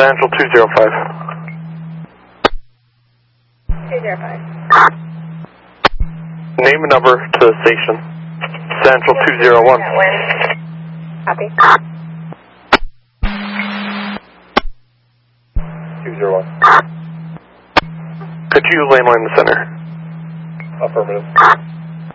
Central 205. 205. Name and number to the station. Central 201. Copy. 201. Could you landline the center? Affirmative.